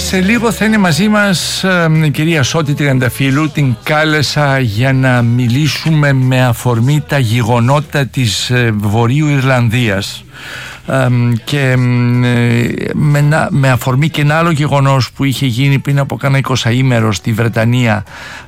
Σε λίγο θα είναι μαζί μας η κυρία Σώτη Τριανταφύλου. Την κάλεσα για να μιλήσουμε με αφορμή τα γεγονότα της Βορείου Ιρλανδίας και με αφορμή και ένα άλλο γεγονός που είχε γίνει πριν από κάνα 20ημερο στη Βρετανία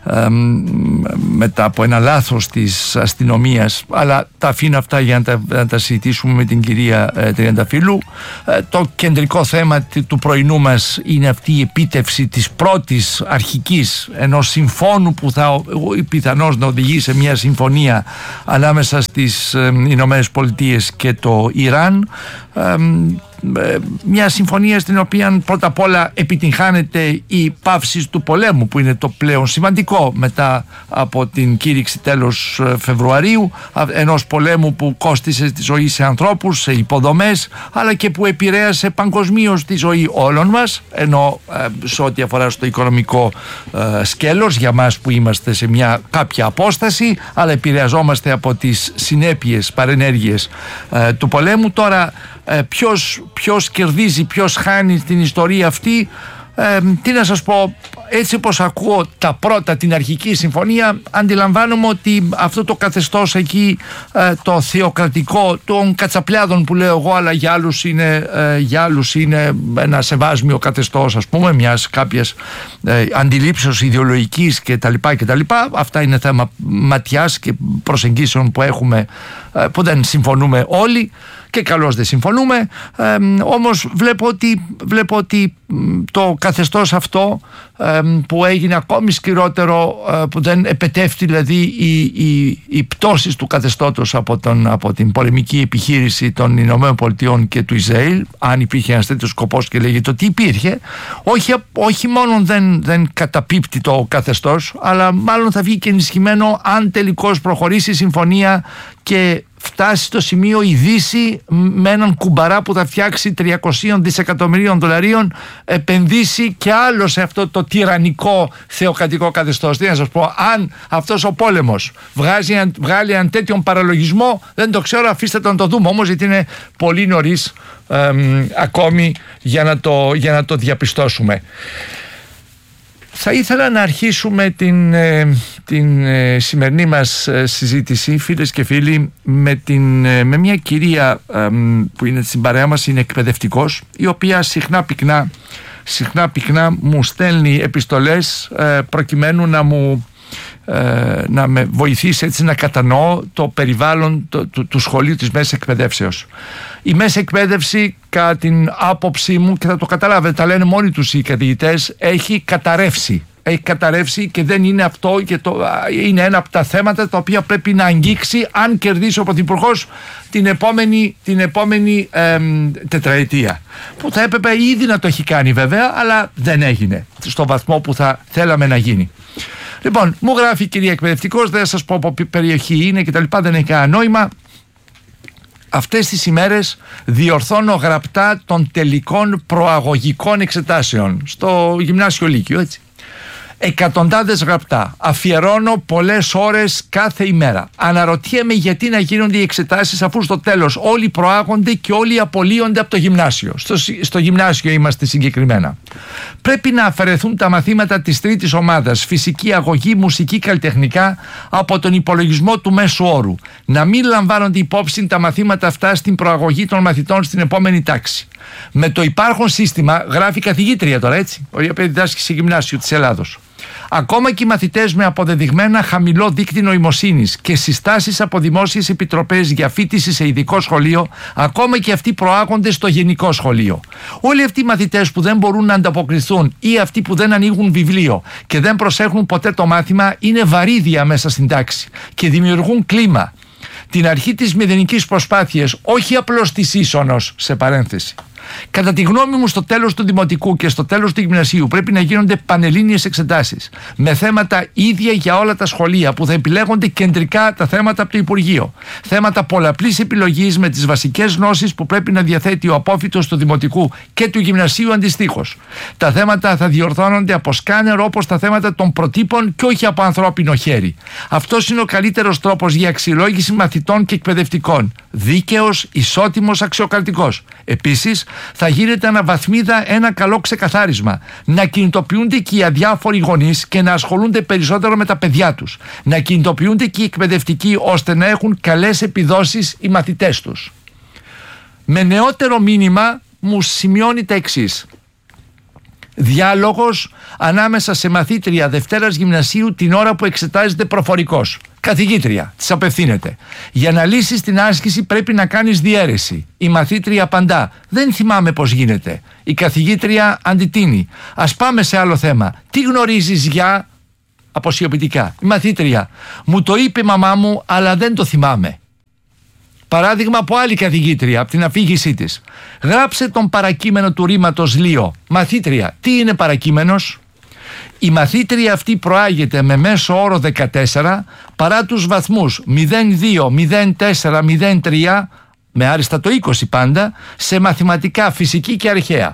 μετά από ένα λάθος της αστυνομίας, αλλά τα αφήνω αυτά για να τα συζητήσουμε με την κυρία Τριανταφύλου. Το κεντρικό θέμα του πρωινού μας είναι αυτή η επίτευξη της πρώτης αρχικής ενός συμφώνου που θα πιθανώς να οδηγεί σε μια συμφωνία ανάμεσα στις Ηνωμένες Πολιτείες και το Ιράν, μια συμφωνία στην οποία πρώτα απ' όλα επιτυγχάνεται η πάυση του πολέμου, που είναι το πλέον σημαντικό μετά από την κήρυξη τέλος Φεβρουαρίου, ενός πολέμου που κόστισε τη ζωή σε ανθρώπους, σε υποδομές, αλλά και που επηρέασε παγκοσμίως τη ζωή όλων μας, ενώ σε ό,τι αφορά στο οικονομικό σκέλος για μας που είμαστε σε μια κάποια απόσταση, αλλά επηρεαζόμαστε από τις συνέπειες, παρενέργειες του πολέμου. Τώρα ποιος κερδίζει, ποιος χάνει στην ιστορία αυτή, τι να σας πω, έτσι όπως ακούω τα πρώτα, την αρχική συμφωνία, αντιλαμβάνομαι ότι αυτό το καθεστώς εκεί, το θεοκρατικό των κατσαπλιάδων που λέω εγώ, αλλά για άλλους είναι ένα σεβάσμιο καθεστώς, ας πούμε, μιας κάποιας αντιλήψεως ιδεολογικής κτλ. Αυτά είναι θέμα ματιάς και προσεγγίσεων που έχουμε, που δεν συμφωνούμε όλοι και καλώς δεν συμφωνούμε, όμως βλέπω ότι το καθεστώς αυτό που έγινε ακόμη σκληρότερο, που δεν επετεύχθη δηλαδή η πτώση του καθεστώτος από την πολεμική επιχείρηση των Ηνωμένων Πολιτειών και του Ισραήλ, αν υπήρχε ένας τέτοιος σκοπός και λέγεται ότι υπήρχε, όχι μόνο δεν καταπίπτει το καθεστώς, αλλά μάλλον θα βγει και ενισχυμένο αν τελικώς προχωρήσει η συμφωνία και φτάσει στο σημείο η Δύση με έναν κουμπαρά που θα φτιάξει $300 δισεκατομμυρίων, επενδύσει και άλλο σε αυτό το τυραννικό θεοκρατικό καθεστώς. Τι να σας πω, αν αυτός ο πόλεμος βγάλει έναν τέτοιον παραλογισμό, δεν το ξέρω, αφήστε το να το δούμε όμως, γιατί είναι πολύ νωρίς ακόμη για να το διαπιστώσουμε. Θα ήθελα να αρχίσουμε την σημερινή μας συζήτηση, φίλες και φίλοι, με μια κυρία που είναι στην παρέα μας, είναι εκπαιδευτικός, η οποία συχνά πυκνά μου στέλνει επιστολές προκειμένου να με βοηθήσει έτσι να κατανοώ το περιβάλλον του σχολείου της μέσης εκπαιδεύσεως. Η μέση εκπαίδευση, κατά την άποψή μου, και θα το καταλάβετε, τα λένε μόνοι τους οι καθηγητές, έχει καταρρεύσει και δεν είναι αυτό, και είναι ένα από τα θέματα τα οποία πρέπει να αγγίξει αν κερδίσει ο Πρωθυπουργός την επόμενη τετραετία, που θα έπρεπε ήδη να το έχει κάνει βέβαια, αλλά δεν έγινε στο βαθμό που θα θέλαμε να γίνει. Λοιπόν, μου γράφει η κυρία εκπαιδευτικός, δεν θα σας πω από ποια περιοχή είναι και τα λοιπά, δεν έχει κανένα νόημα. Αυτές τις ημέρες διορθώνω γραπτά των τελικών προαγωγικών εξετάσεων στο γυμνάσιο λύκειο, έτσι. Εκατοντάδες γραπτά. Αφιερώνω πολλές ώρες κάθε ημέρα. Αναρωτιέμαι γιατί να γίνονται οι εξετάσεις, αφού στο τέλος όλοι προάγονται και όλοι απολύονται από το γυμνάσιο. Στο γυμνάσιο είμαστε συγκεκριμένα. Πρέπει να αφαιρεθούν τα μαθήματα της τρίτης ομάδας, φυσική, αγωγή, μουσική, καλλιτεχνικά, από τον υπολογισμό του μέσου όρου. Να μην λαμβάνονται υπόψη τα μαθήματα αυτά στην προαγωγή των μαθητών στην επόμενη τάξη. Με το υπάρχον σύστημα, γράφει η καθηγήτρια τώρα, έτσι, η οποία διδάσκει σε γυμνάσιο της Ελλάδος. Ακόμα και οι μαθητές με αποδεδειγμένα χαμηλό δείκτη νοημοσύνης και συστάσεις από δημόσιες επιτροπές για φοιτηση σε ειδικό σχολείο, ακόμα και αυτοί προάγονται στο γενικό σχολείο. Όλοι αυτοί οι μαθητές που δεν μπορούν να ανταποκριθούν ή αυτοί που δεν ανοίγουν βιβλίο και δεν προσέχουν ποτέ το μάθημα είναι βαρύδια μέσα στην τάξη και δημιουργούν κλίμα. Την αρχή της μηδενικής προσπάθειας, όχι απλώς της ίσονος, σε παρένθεση. Κατά τη γνώμη μου, στο τέλος του δημοτικού και στο τέλος του γυμνασίου πρέπει να γίνονται πανελλήνιες εξετάσεις με θέματα ίδια για όλα τα σχολεία, που θα επιλέγονται κεντρικά τα θέματα από το Υπουργείο. Θέματα πολλαπλής επιλογής με τις βασικές γνώσεις που πρέπει να διαθέτει ο απόφοιτος του δημοτικού και του γυμνασίου αντιστοίχως. Τα θέματα θα διορθώνονται από σκάνερ, όπως τα θέματα των προτύπων, και όχι από ανθρώπινο χέρι. Αυτός είναι ο καλύτερος τρόπος για αξιολόγηση μαθητών και εκπαιδευτικών. Δίκαιος, ισότιμος, αξιοκρατικός. Επίσης, θα γίνεται αναβαθμίδα ένα καλό ξεκαθάρισμα. Να κινητοποιούνται και οι αδιάφοροι γονείς και να ασχολούνται περισσότερο με τα παιδιά τους. Να κινητοποιούνται και οι εκπαιδευτικοί ώστε να έχουν καλές επιδόσεις οι μαθητές τους. Με νεότερο μήνυμα μου σημειώνει τα εξής. Διάλογος ανάμεσα σε μαθήτρια Δευτέρας Γυμνασίου την ώρα που εξετάζεται προφορικός. Καθηγήτρια, της απευθύνεται. Για να λύσεις την άσκηση πρέπει να κάνεις διαίρεση. Η μαθήτρια απαντά. Δεν θυμάμαι πώς γίνεται. Η καθηγήτρια αντιτείνει. Ας πάμε σε άλλο θέμα. Τι γνωρίζεις για... Αποσιοποιητικά. Η μαθήτρια. Μου το είπε η μαμά μου, αλλά δεν το θυμάμαι. Παράδειγμα από άλλη καθηγήτρια, από την αφήγησή της. Γράψε τον παρακείμενο του ρήματος Λίο. Μαθήτρια, τι είναι παρακείμενος? Η μαθήτρια αυτή προάγεται με μέσο όρο 14 παρά τους βαθμούς 02, 04, 03, με άριστα το 20 πάντα, σε μαθηματικά, φυσική και αρχαία.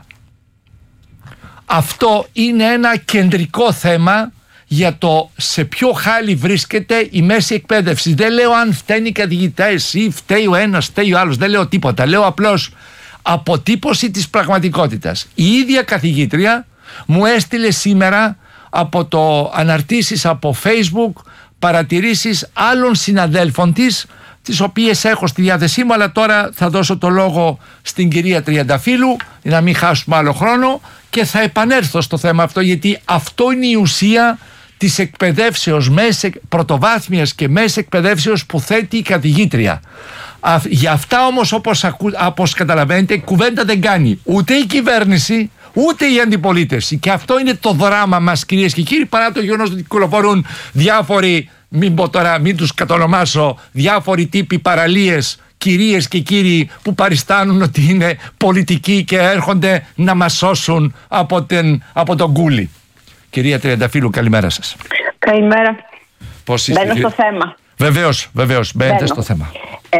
Αυτό είναι ένα κεντρικό θέμα για το σε ποιο χάλι βρίσκεται η μέση εκπαίδευση. Δεν λέω αν φταίνει οι καθηγητές ή φταίει ο ένας, φταίει ο άλλος. Δεν λέω τίποτα. Λέω απλώς αποτύπωση της πραγματικότητας. Η ίδια καθηγήτρια μου έστειλε σήμερα από το αναρτήσεις από Facebook παρατηρήσεις άλλων συναδέλφων της, τις οποίες έχω στη διάθεσή μου, αλλά τώρα θα δώσω το λόγο στην κυρία Τριανταφύλου για να μην χάσουμε άλλο χρόνο και θα επανέλθω στο θέμα αυτό, γιατί αυτό είναι η ουσία της εκπαιδεύσεως, πρωτοβάθμιας και μέσης εκπαιδεύσεως που θέτει η καθηγήτρια. Για αυτά όμως, όπως καταλαβαίνετε, κουβέντα δεν κάνει ούτε η κυβέρνηση ούτε η αντιπολίτευση, και αυτό είναι το δράμα μας, κυρίες και κύριοι, παρά το γεγονός ότι κυκλοφορούν διάφοροι, μην πω τώρα, μην τους κατονομάσω, διάφοροι τύποι παραλίες, κυρίες και κύριοι που παριστάνουν ότι είναι πολιτικοί και έρχονται να μας σώσουν από τον κούλι. Κυρία Τριανταφύλου, καλημέρα σας. Καλημέρα. Πώς είστε? Μπαίνω στο θέμα. Βεβαίως, μπαίνετε στο θέμα.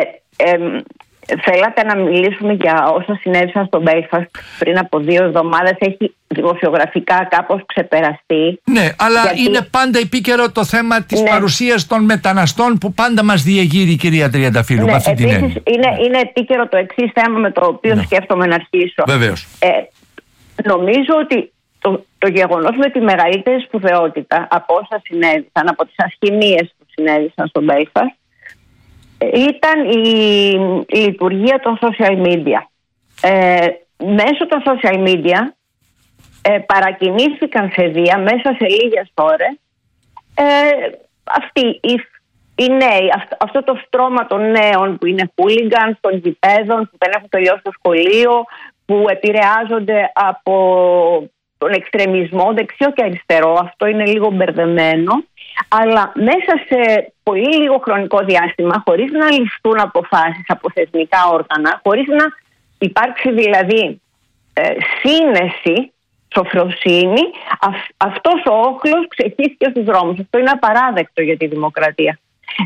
Θέλατε να μιλήσουμε για όσα συνέβησαν στο Μπέλφαστ πριν από 2 εβδομάδες. Έχει δημοσιογραφικά κάπως ξεπεραστεί. Ναι, αλλά είναι πάντα επίκαιρο το θέμα της παρουσίας των μεταναστών που πάντα μας διεγείρει η κυρία Τριανταφύλου. Ναι, επίσης είναι επίκαιρο το εξής θέμα με το οποίο σκέφτομαι να αρχίσω. Βεβαίως. Νομίζω ότι το γεγονός με τη μεγαλύτερη σπουδαιότητα από όσα συνέβησαν, από τις ασχημίες που συνέβησαν στο Μπέλφαστ, ήταν η λειτουργία των social media. Μέσω των social media παρακινήθηκαν σε βία μέσα σε λίγες ώρες αυτοί οι νέοι, αυτό το στρώμα των νέων που είναι hooligans, των γηπέδων που δεν έχουν τελειώσει το σχολείο, που επηρεάζονται από τον εξτρεμισμό δεξιό και αριστερό. Αυτό είναι λίγο μπερδεμένο, αλλά μέσα σε πολύ λίγο χρονικό διάστημα, χωρίς να ληφθούν αποφάσεις από θεσμικά όργανα, χωρίς να υπάρξει δηλαδή σύνεση, σοφροσύνη, αυτός ο όχλος ξεχύθηκε στους δρόμους. Αυτό είναι απαράδεκτο για τη δημοκρατία.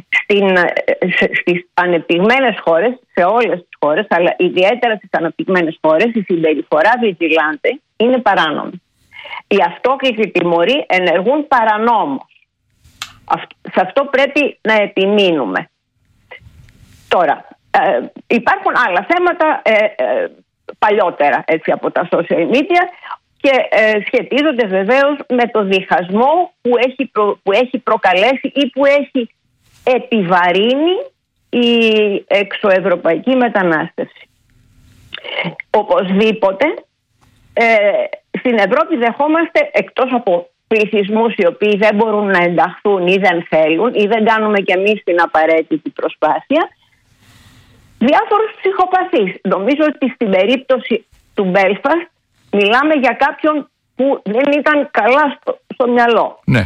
Στις ανεπτυγμένες χώρες, σε όλες τις χώρες, αλλά ιδιαίτερα στις ανεπτυγμένες χώρες, η συμπεριφορά vigilante είναι παράνομη. Οι αυτόκλητοι τιμωροί ενεργούν παρανόμως. Σε αυτό πρέπει να επιμείνουμε. Τώρα, υπάρχουν άλλα θέματα παλιότερα από τα social media και σχετίζονται βεβαίως με το διχασμό που έχει προκαλέσει ή που έχει επιβαρύνει η εξωευρωπαϊκή μετανάστευση. Οπωσδήποτε στην Ευρώπη δεχόμαστε, εκτός από πληθυσμούς οι οποίοι δεν μπορούν να ενταχθούν ή δεν θέλουν ή δεν κάνουμε κι εμείς την απαραίτητη προσπάθεια, διάφορους ψυχοπαθείς. Νομίζω ότι στην περίπτωση του Μπέλφαστ μιλάμε για κάποιον που δεν ήταν καλά στο μυαλό. Ναι.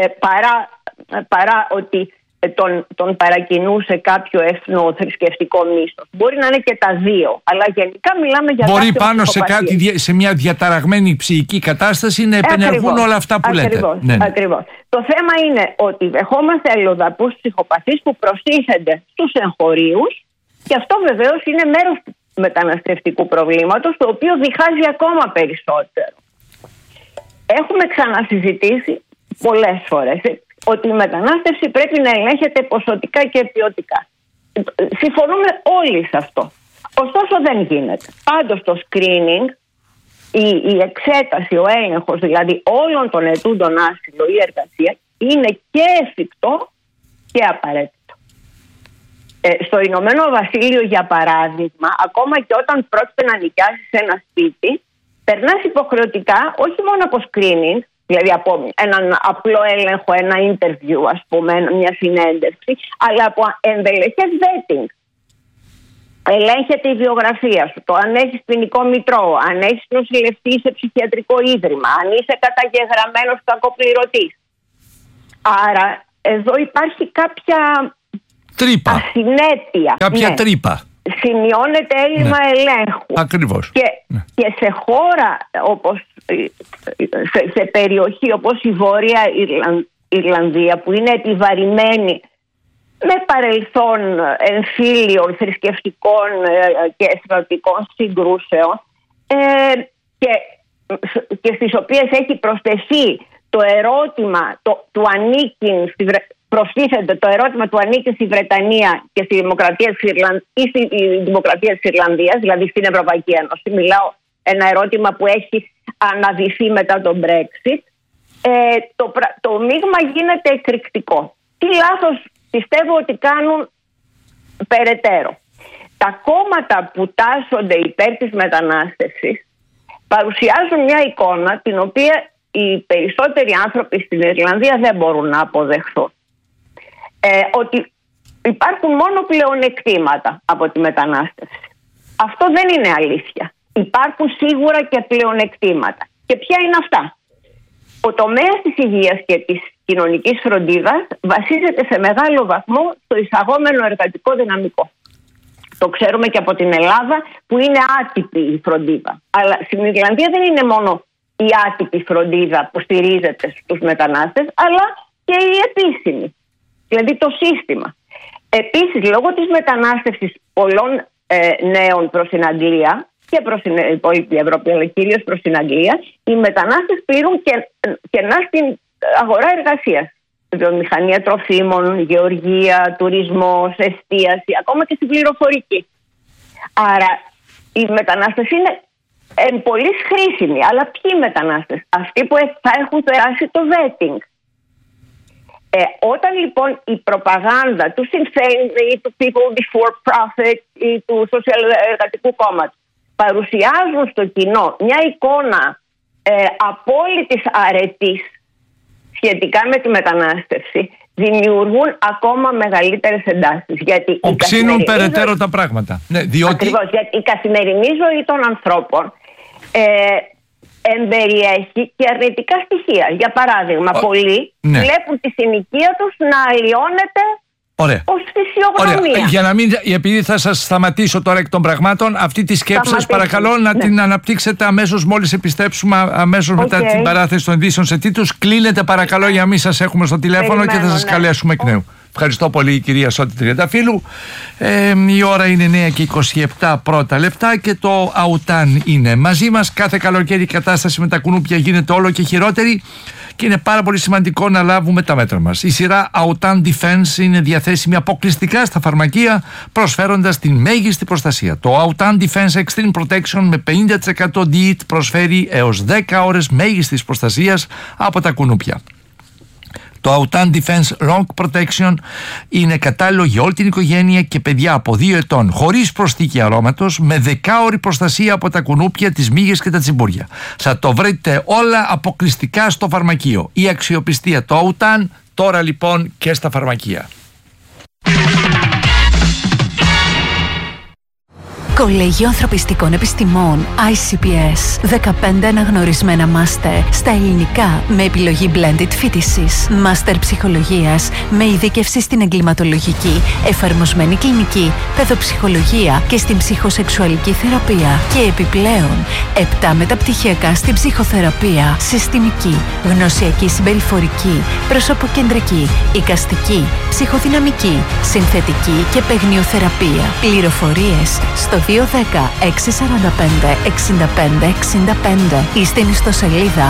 Παρά ότι τον παρακινούσε κάποιο εθνοθρησκευτικό μίσθος. Μπορεί να είναι και τα δύο, αλλά γενικά μιλάμε για μπορεί πάνω σε μια διαταραγμένη ψυχική κατάσταση να επενεργούν όλα αυτά που λέτε. Ακριβώς. Το θέμα είναι ότι δεχόμαστε αλλοδαπούς ψυχοπαθείς που προστίθενται στους εγχωρίους, και αυτό βεβαίως είναι μέρος του μεταναστευτικού προβλήματος, το οποίο διχάζει ακόμα περισσότερο. Έχουμε ξανασυζητήσει πολλές φορές ότι η μετανάστευση πρέπει να ελέγχεται ποσοτικά και ποιοτικά. Συμφωνούμε όλοι σε αυτό. Ωστόσο δεν γίνεται. Πάντως το screening, η εξέταση, ο έλεγχος δηλαδή όλων των ετούντων άσυλο ή εργασία είναι και εφικτό και απαραίτητο. Στο Ηνωμένο Βασίλειο, για παράδειγμα, ακόμα και όταν πρόκειται να νοικιάσεις ένα σπίτι, περνάς υποχρεωτικά όχι μόνο από screening, δηλαδή από έναν απλό έλεγχο, ένα interview, ας πούμε, μια συνέντευξη, αλλά από ενδελεχές vetting. Ελέγχεται η βιογραφία σου, το αν έχεις ποινικό μητρό, αν έχεις νοσηλευτεί σε ψυχιατρικό ίδρυμα, αν είσαι καταγεγραμμένος κακοπληρωτής. Άρα εδώ υπάρχει κάποια τρύπα. Ασυνέπεια. Κάποια τρύπα. Σημειώνεται έλλειμμα ελέγχου. Ακριβώς. Και σε χώρα όπως σε περιοχή όπως η Βόρεια Ιρλανδία, που είναι επιβαρημένη με παρελθόν εμφύλιων, θρησκευτικών και στρατιωτικών συγκρούσεων και στις οποίες έχει προσθεθεί το ερώτημα του ανήκει προστίθεται το ερώτημα του ανήκει στη Βρετανία και στη Δημοκρατία της Ιρλανδίας, δηλαδή στην Ευρωπαϊκή Ένωση. Μιλάω ένα ερώτημα που έχει αναδυθεί μετά τον Brexit. Το μείγμα γίνεται εκρηκτικό. Τι λάθος πιστεύω ότι κάνουν περαιτέρω? Τα κόμματα που τάσσονται υπέρ της μετανάστευσης παρουσιάζουν μια εικόνα την οποία οι περισσότεροι άνθρωποι στην Ιρλανδία δεν μπορούν να αποδεχθούν. Ότι υπάρχουν μόνο πλεονεκτήματα από τη μετανάστευση. Αυτό δεν είναι αλήθεια. Υπάρχουν σίγουρα και πλεονεκτήματα. Και ποια είναι αυτά? Ο τομέας της υγείας και της κοινωνικής φροντίδας βασίζεται σε μεγάλο βαθμό στο εισαγόμενο εργατικό δυναμικό. Το ξέρουμε και από την Ελλάδα, που είναι άτυπη η φροντίδα. Αλλά στην Ιρλανδία δεν είναι μόνο η άτυπη φροντίδα που στηρίζεται στους μετανάστες, αλλά και η επίσημη. Δηλαδή το σύστημα. Επίσης, λόγω της μετανάστευσης πολλών νέων προς την Αγγλία και προς την υπόλοιπη Ευρώπη, αλλά κυρίως προς την Αγγλία, οι μετανάστες πληρούν κενά στην αγορά εργασίας. Βιομηχανία τροφίμων, γεωργία, τουρισμός, εστίαση, ακόμα και στην πληροφορική. Άρα οι μετανάστες είναι πολύ χρήσιμοι. Αλλά ποιοι μετανάστες? Αυτοί που θα έχουν περάσει το vetting. Όταν λοιπόν η προπαγάνδα του Sinn Féin ή του People Before Profit ή του Σοσιαλεργατικού Κόμματος παρουσιάζουν στο κοινό μια εικόνα απόλυτης αρετής σχετικά με τη μετανάστευση, δημιουργούν ακόμα μεγαλύτερες εντάσεις. Οξύνουν περαιτέρω τα πράγματα. Ναι, Ακριβώς, γιατί η καθημερινή ζωή των ανθρώπων εμπεριέχει και αρνητικά στοιχεία. Για παράδειγμα, πολλοί βλέπουν τη συνοικία τους να αλλοιώνεται ως φυσιογνωμία. Ωραία. Για να μην, επειδή θα σας σταματήσω τώρα εκ των πραγμάτων, αυτή τη σκέψη σας παρακαλώ να την αναπτύξετε αμέσως μόλις επιστρέψουμε, αμέσως μετά την παράθεση των ειδήσεων σε τίτλους. Κλείνετε παρακαλώ για να μην σας έχουμε στο τηλέφωνο και θα σας καλέσουμε εκ νέου. Ευχαριστώ πολύ, κυρία Σώτη Τριανταφύλου. Η ώρα είναι 9:27 πρώτα λεπτά και το Αουτάν είναι μαζί μας. Κάθε καλοκαίρι η κατάσταση με τα κουνούπια γίνεται όλο και χειρότερη και είναι πάρα πολύ σημαντικό να λάβουμε τα μέτρα μας. Η σειρά Aoutan Defense είναι διαθέσιμη αποκλειστικά στα φαρμακεία, προσφέροντας την μέγιστη προστασία. Το Aoutan Defense Extreme Protection με 50% DEET προσφέρει έως 10 ώρες μέγιστης προστασίας από τα κουνούπια. Το Aoutan Defense Rock Protection είναι κατάλληλο για όλη την οικογένεια και παιδιά από 2 ετών, χωρίς προσθήκη αρώματος, με 10ώρη προστασία από τα κουνούπια, τις μύγες και τα τσιμπούρια. Θα το βρείτε όλα αποκλειστικά στο φαρμακείο. Η αξιοπιστία του Aoutan τώρα λοιπόν και στα φαρμακεία. Κολέγιο Ανθρωπιστικών Επιστημών ICPS. 15 αναγνωρισμένα μάστερ στα ελληνικά με επιλογή blended φοιτησης. Μάστερ ψυχολογίας με ειδίκευση στην εγκληματολογική, εφαρμοσμένη κλινική, παιδοψυχολογία και στην ψυχοσεξουαλική θεραπεία. Και επιπλέον 7 μεταπτυχιακά στην ψυχοθεραπεία, συστημική, γνωσιακή συμπεριφορική, προσωποκεντρική, εικαστική, ψυχοδυναμική, συνθετική και παιγνιοθεραπεία. Πληροφορίες στο 210 645 65 65 ή στην ιστοσελίδα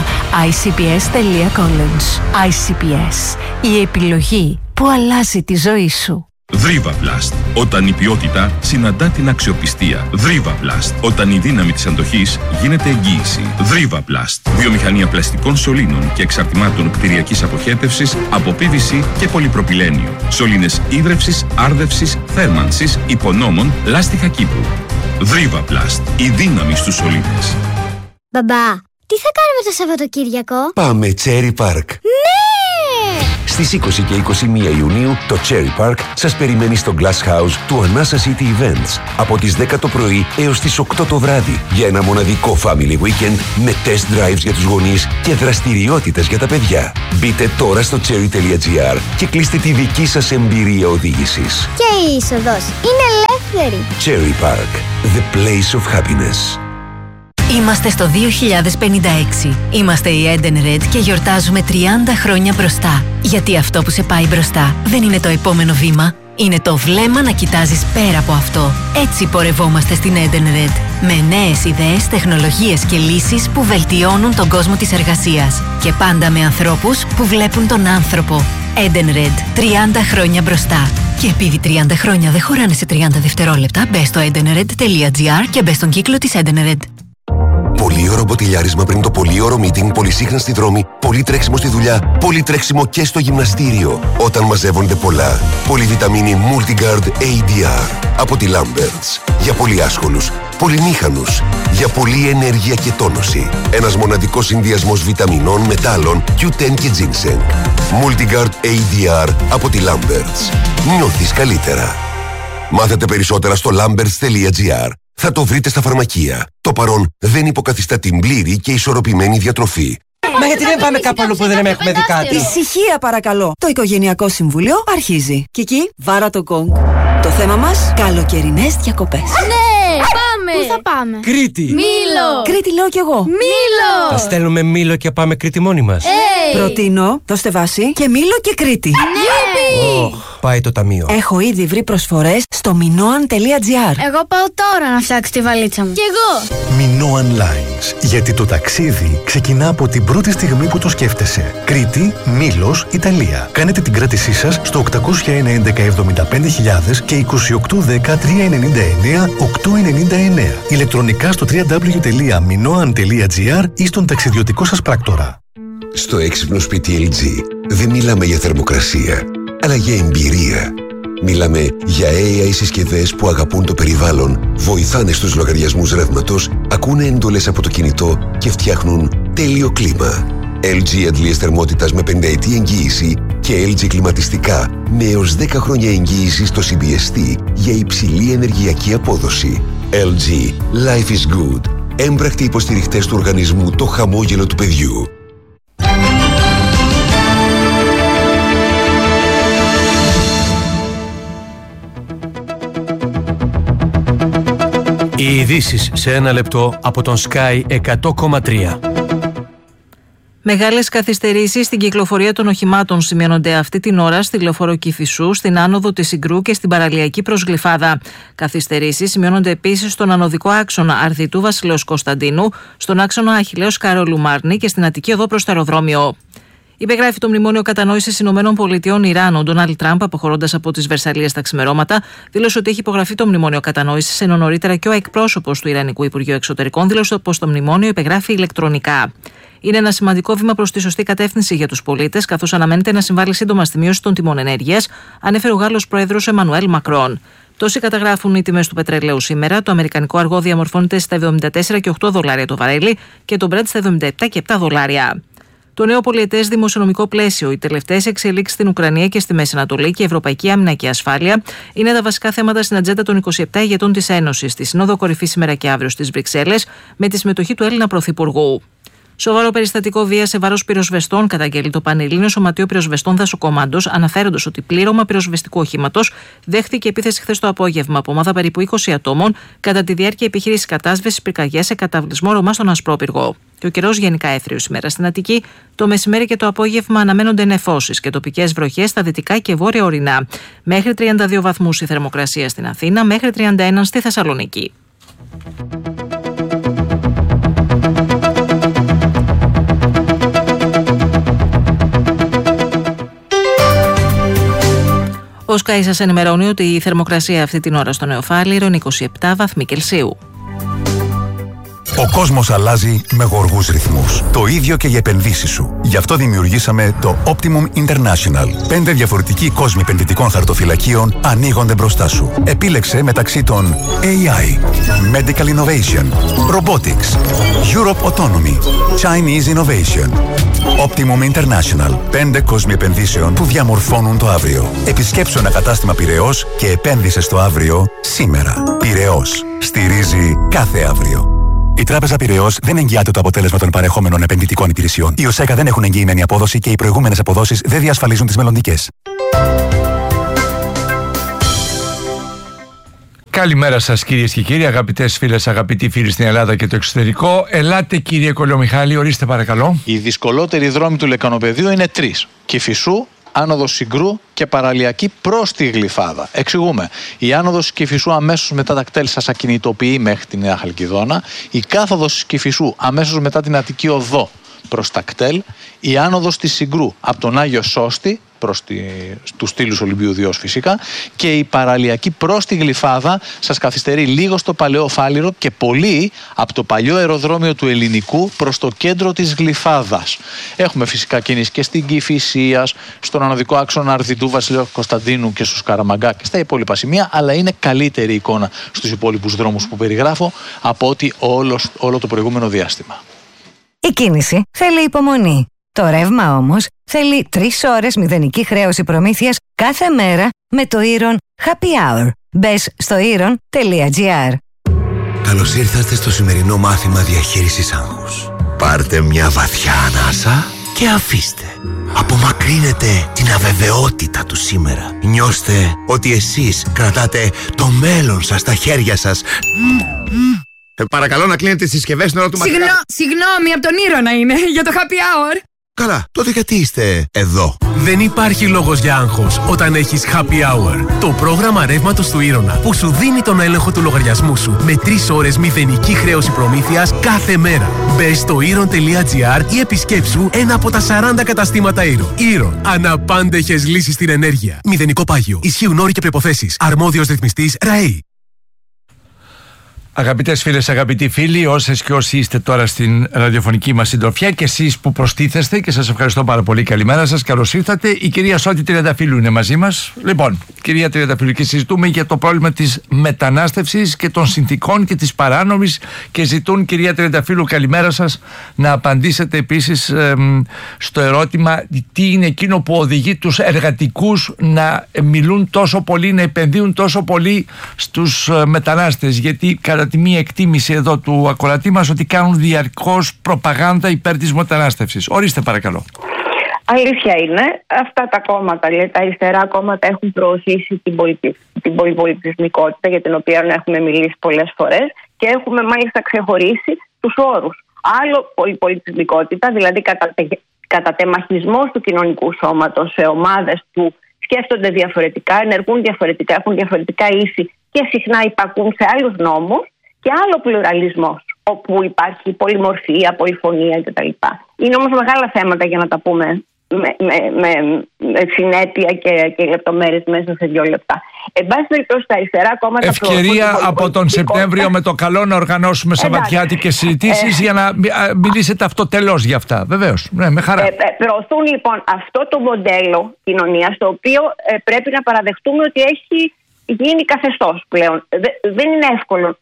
icps.college. ICPS. Η επιλογή που αλλάζει τη ζωή σου. Δρίβαπλαστ. Όταν η ποιότητα συναντά την αξιοπιστία. Δρίβαπλαστ. Όταν η δύναμη της αντοχής γίνεται εγγύηση. Δρίβαπλαστ. Βιομηχανία πλαστικών σωλήνων και εξαρτημάτων κτηριακής αποχέτευσης από PVC και πολυπροπυλένιο. Σωλήνες ίδρευσης, άρδευσης, θέρμανσης, υπονόμων, λάστιχα κήπου. Δρίβαπλαστ. Η δύναμη στους σωλήνες. Μπαμπά, τι θα κάνουμε το Σαββατοκύριακο? Πάμε Cherry Park. Ναι! Στις 20 και 21 Ιουνίου το Cherry Park σας περιμένει στο Glass House του Anasa City Events από τις 10 το πρωί έως τις 8 το βράδυ για ένα μοναδικό family weekend με test drives για τους γονείς και δραστηριότητες για τα παιδιά. Μπείτε τώρα στο cherry.gr και κλείστε τη δική σας εμπειρία οδήγησης. Και η είσοδος είναι ελεύθερη. Cherry Park, the place of happiness. Είμαστε στο 2056. Είμαστε η Eden Red και γιορτάζουμε 30 χρόνια μπροστά. Γιατί αυτό που σε πάει μπροστά δεν είναι το επόμενο βήμα. Είναι το βλέμμα να κοιτάζεις πέρα από αυτό. Έτσι πορευόμαστε στην Eden Red. Με νέες ιδέες, τεχνολογίες και λύσεις που βελτιώνουν τον κόσμο της εργασίας. Και πάντα με ανθρώπους που βλέπουν τον άνθρωπο. Eden Red. 30 χρόνια μπροστά. Και επειδή 30 χρόνια δεν χωράνε σε 30 δευτερόλεπτα, μπες στο edenred.gr και μπες στον κύκλο της Eden Red. Πολύ ωραίο μποτιλιάρισμα πριν το πολύ ωραίο meeting, πολύ σύγχρονα στη δρόμη, πολύ τρέξιμο στη δουλειά, πολύ τρέξιμο και στο γυμναστήριο. Όταν μαζεύονται πολλά. Πολυβιταμίνη Multigard ADR από τη Lamberts. Για πολύ άσχολους, πολυμήχανους, για πολλή ενέργεια και τόνωση. Ένας μοναδικός συνδυασμός βιταμινών, μετάλλων, Q10 και ginseng. Multigard ADR από τη Lamberts. Νιώθεις καλύτερα. Μάθετε περισσότερα στο lamberts.gr. Θα το βρείτε στα φαρμακεία. Το παρόν δεν υποκαθιστά την πλήρη και ισορροπημένη διατροφή. Μα γιατί δεν πάμε κάπου αλλού που δεν έχουμε δει κάτι? Ησυχία παρακαλώ. Το Οικογενειακό Συμβούλιο αρχίζει. Κική, βάρα το γκονγκ. Το θέμα μας, καλοκαιρινές διακοπές. Ναι, πάμε! Πού θα πάμε? Κρήτη! Μήλο! Κρήτη λέω κι εγώ. Μήλο! Θα στέλνουμε Μήλο και πάμε Κρήτη μόνοι μας. Προτείνω, δώστε βάση, και Μήλο και Κρήτη. Ναι! Πάει το ταμείο. Έχω ήδη βρει προσφορές στο minoan.gr. Εγώ πάω τώρα να φτιάξω τη βαλίτσα μου. Κι εγώ! Minoan Lines. Γιατί το ταξίδι ξεκινά από την πρώτη στιγμή που το σκέφτεσαι. Κρήτη, Μήλος, Ιταλία. Κάνετε την κράτησή σας στο 801-1175.000 και 2810-399-899. Ηλεκτρονικά στο www.minoan.gr ή στον ταξιδιωτικό σας πράκτορα. Στο έξυπνο σπίτι LG δεν μιλάμε για θερμοκρασία, αλλά για εμπειρία. Μιλάμε για AI συσκευές που αγαπούν το περιβάλλον, βοηθάνε στους λογαριασμούς ρεύματος, ακούνε εντολές από το κινητό και φτιάχνουν τέλειο κλίμα. LG αντλίες θερμότητας με 50ετή εγγύηση και LG κλιματιστικά με έως 10 χρόνια εγγύηση στο CBST για υψηλή ενεργειακή απόδοση. LG. Life is good. Έμπρακτοι υποστηριχτές του οργανισμού Το Χαμόγελο του Παιδιού. Οι ειδήσεις σε ένα λεπτό από τον Sky 100,3. Μεγάλες καθυστερήσεις στην κυκλοφορία των οχημάτων σημειώνονται αυτή την ώρα στη λεωφόρο Κηφισού, στην άνοδο της Συγκρού και στην παραλιακή προς Γλυφάδα. Καθυστερήσεις σημειώνονται επίσης στον ανωδικό άξονα Αρδιτού Βασιλέως Κωνσταντίνου, στον άξονα Αχιλλέως Καρόλου Μάρνη και στην Αττική οδό προς το αεροδρόμιο. Υπεγράφει το μνημόνιο κατανόησης ΗΠΑ Ιράν. Ο Ντόναλντ Τραμπ, αποχωρώντας από τις Βερσαλλίες τα ξημερώματα, δήλωσε ότι έχει υπογραφεί το μνημόνιο κατανόησης, ενώ νωρίτερα και ο εκπρόσωπος του Ιρανικού Υπουργείου Εξωτερικών δήλωσε πως το μνημόνιο υπεγράφει ηλεκτρονικά. Είναι ένα σημαντικό βήμα προς τη σωστή κατεύθυνση για τους πολίτες, καθώς αναμένεται να συμβάλλει σύντομα στη μείωση των τιμών ενέργειας, ανέφερε ο Γάλλος Πρόεδρος Εμμανουέλ Μακρόν. Τόσοι καταγράφουν οι τιμές του πετρελαίου σήμερα. Το αμερικανικό αργό διαμορφώνεται στα $74,8 το βαρέλι και το Brent στα $77,7. Το νέο πολιετές δημοσιονομικό πλαίσιο, οι τελευταίες εξελίξεις στην Ουκρανία και στη Μέση Ανατολή και η ευρωπαϊκή άμυνα και ασφάλεια είναι τα βασικά θέματα στην ατζέντα των 27 ηγετών της Ένωσης, στη Σύνοδο Κορυφής σήμερα και αύριο στις Βρυξέλλες, με τη συμμετοχή του Έλληνα Πρωθυπουργού. Σοβαρό περιστατικό βίας σε βάρος πυροσβεστών καταγγέλει το Πανελλήνιο Σωματείο Πυροσβεστών Δασοκομάντος, αναφέροντας ότι πλήρωμα πυροσβεστικού οχήματος δέχθηκε επίθεση χθες το απόγευμα από ομάδα περίπου 20 ατόμων κατά τη διάρκεια επιχείρησης κατάσβεσης πυρκαγιάς σε καταβλισμό Ρωμά στον Ασπρόπυργο. Και ο καιρός γενικά έθριος σήμερα στην Αττική. Το μεσημέρι και το απόγευμα αναμένονται νεφώσεις και τοπικές βροχές στα δυτικά και βόρεια ορεινά. Μέχρι 32 βαθμούς η θερμοκρασία στην Αθήνα, μέχρι 31 στη Θεσσαλονίκη. Ο Ο Sky σας ενημερώνει ότι η θερμοκρασία αυτή την ώρα στο Νεοφάλιρο είναι 27 βαθμοί Κελσίου. Ο κόσμος αλλάζει με γοργούς ρυθμούς. Το ίδιο και οι επενδύσεις σου. Γι' αυτό δημιουργήσαμε το Optimum International. 5 διαφορετικοί κόσμοι επενδυτικών χαρτοφυλακίων ανοίγονται μπροστά σου. Επίλεξε μεταξύ των AI, Medical Innovation, Robotics, Europe Autonomy, Chinese Innovation. Optimum International. 5 κόσμοι επενδύσεων που διαμορφώνουν το αύριο. Επισκέψου ένα κατάστημα Πειραιώς και επένδυσε στο αύριο σήμερα. Πειραιώς. Στηρίζει κάθε αύριο. Η Τράπεζα Πειραιώς δεν εγγυάται το αποτέλεσμα των παρεχόμενων επενδυτικών υπηρεσιών. Οι ΟΣΕΚΑ δεν έχουν εγγυημένη απόδοση και οι προηγούμενες αποδόσεις δεν διασφαλίζουν τις μελλοντικές. Καλημέρα σας κυρίες και κύριοι, αγαπητές φίλες, αγαπητοί φίλοι στην Ελλάδα και το εξωτερικό. Ελάτε κύριε Κολιομιχάλη, ορίστε παρακαλώ. Οι δυσκολότεροι δρόμοι του Λεκανοπεδίου είναι 3. Κηφισού, άνοδος Συγκρού και παραλιακή προς τη Γλυφάδα. Εξηγούμε. Η άνοδος Κηφισού αμέσως μετά τα κτέλ σας ακινητοποιεί μέχρι τη Νέα Χαλκιδόνα. Η κάθοδος Κηφισού αμέσως μετά την Αττική Οδό προς τα κτέλ. Η άνοδος της Συγκρού από τον Άγιο Σώστη προς τους στήλους Ολυμπίου Διός φυσικά, και η παραλιακή προς τη Γλυφάδα σας καθυστερεί λίγο στο Παλαιό Φάληρο και πολύ από το παλιό αεροδρόμιο του Ελληνικού προς το κέντρο της Γλυφάδας. Έχουμε φυσικά κίνηση και στην Κηφισίας, στον ανωδικό άξονα Αρδιτού Βασιλείου Κωνσταντίνου και στους Καραμαγκά και στα υπόλοιπα σημεία, αλλά είναι καλύτερη εικόνα στους υπόλοιπους δρόμους που περιγράφω από ότι όλο το προηγούμενο διάστημα. Η κίνηση θέλει υπομονή. Το ρεύμα όμως θέλει 3 ώρες μηδενική χρέωση προμήθειας κάθε μέρα με το Iron Happy Hour. Μπες στο iron.gr. Καλώς ήρθατε στο σημερινό μάθημα διαχείρισης άγχους. Πάρτε μια βαθιά ανάσα και αφήστε. Απομακρύνετε την αβεβαιότητα του σήμερα. Νιώστε ότι εσείς κρατάτε το μέλλον σας στα χέρια σας. Παρακαλώ να κλείνετε τις συσκευές στην ώρα του μαθήματος. Συγγνώμη, από τον Ήρωνα είναι, για το happy hour. Καλά, τότε γιατί είστε εδώ? Δεν υπάρχει λόγος για άγχος όταν έχεις Happy Hour. Το πρόγραμμα ρεύματος του Ήρωνα που σου δίνει τον έλεγχο του λογαριασμού σου με 3 ώρες μηδενική χρέωση προμήθειας κάθε μέρα. Μπες στο iron.gr ή επισκέψου ένα από τα 40 καταστήματα Iron. Iron. Αναπάντεχες λύσεις στην ενέργεια. Μηδενικό πάγιο. Ισχύουν όροι και προϋποθέσεις. Αρμόδιος ρυθμιστής ΡΑΕΗ. Αγαπητές φίλες, αγαπητοί φίλοι, όσες και όσοι είστε τώρα στην ραδιοφωνική μας συντροφιά και εσείς που προστίθεστε, και σας ευχαριστώ πάρα πολύ, καλημέρα σας, καλώς ήρθατε. Η κυρία Σώτη Τριανταφύλου είναι μαζί μας. Λοιπόν, κυρία Τριανταφύλου, και συζητούμε για το πρόβλημα της μετανάστευσης και των συνθηκών και της παράνομης, και ζητούν, κυρία Τριανταφύλου, καλημέρα σας, να απαντήσετε επίσης στο ερώτημα τι είναι εκείνο που οδηγεί τους εργατικούς να μιλούν τόσο πολύ, να επενδύουν τόσο πολύ στους μετανάστες, γιατί κατά τη μία εκτίμηση εδώ του ακροατή μας ότι κάνουν διαρκώς προπαγάνδα υπέρ της μετανάστευσης. Ορίστε παρακαλώ. Αλήθεια είναι, αυτά τα κόμματα, τα αριστερά κόμματα έχουν προωθήσει την πολυπολιτισμικότητα, για την οποία έχουμε μιλήσει πολλές φορές, και έχουμε μάλιστα ξεχωρίσει τους όρους. Άλλο πολυπολιτισμικότητα, δηλαδή κατατεμαχισμός του κοινωνικού σώματος σε ομάδες που σκέφτονται διαφορετικά, ενεργούν διαφορετικά, έχουν διαφορετικά ήθη και συχνά υπακούν σε άλλους νόμους, και άλλο πλουραλισμός, όπου υπάρχει πολυμορφία, πολυφωνία κτλ. Είναι όμως μεγάλα θέματα για να τα πούμε με συνέπεια και λεπτομέρειες μέσα σε 2 λεπτά. Εν πάση περιπτώσει, τα αριστερά κόμματα. Ευκαιρία από τον Σεπτέμβριο με το καλό να οργανώσουμε σαββατιάτικες συζητήσεις για να μιλήσετε αυτοτελώς για αυτά. Βεβαίως. Ναι, με χαρά. Προωθούν λοιπόν αυτό το μοντέλο κοινωνίας, το οποίο πρέπει να παραδεχτούμε ότι έχει γίνει καθεστώς πλέον. Δεν είναι εύκολο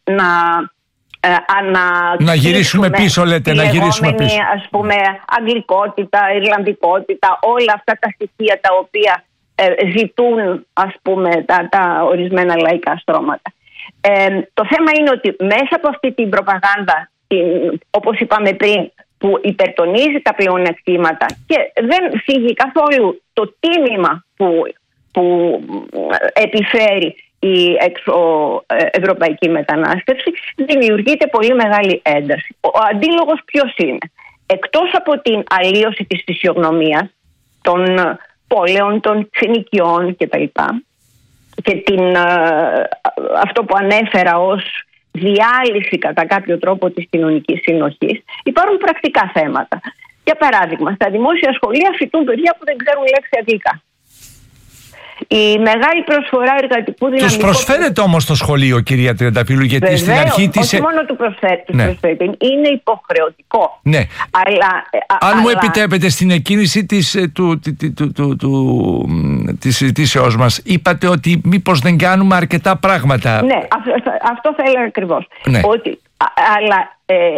να γυρίσουμε πίσω, λέτε, να γυρίσουμε πίσω. Ας πούμε, αγγλικότητα, ιρλανδικότητα, όλα αυτά τα στοιχεία τα οποία ζητούν, ας πούμε, τα ορισμένα λαϊκά στρώματα. Το θέμα είναι ότι μέσα από αυτή την προπαγάνδα, όπως είπαμε πριν, που υπερτονίζει τα πλεονεκτήματα και δεν φύγει καθόλου το τίμημα που επιφέρει η εξωευρωπαϊκή μετανάστευση, δημιουργείται πολύ μεγάλη ένταση. Ο αντίλογος ποιος είναι? Εκτός από την αλλίωση της φυσιογνωμίας των πόλεων, των συνοικιών κτλ. Και αυτό που ανέφερα ως διάλυση κατά κάποιο τρόπο της κοινωνικής συνοχής, υπάρχουν πρακτικά θέματα. Για παράδειγμα, στα δημόσια σχολεία φοιτούν παιδιά που δεν ξέρουν λέξη αγγλικά. Η μεγάλη προσφορά εργατικού δυναμικού. Τους προσφέρεται όμως το σχολείο, κυρία Τριανταφύλλου, γιατί βεβαίως, στην αρχή της. Όχι μόνο του προσφέρεται, είναι υποχρεωτικό. Ναι. Αν μου αλλά... επιτρέπετε, στην εκκίνηση της συζητήσεως μας, είπατε ότι μήπως δεν κάνουμε αρκετά πράγματα. Ναι, αυτό θα έλεγα ακριβώς. Ναι. Αλλά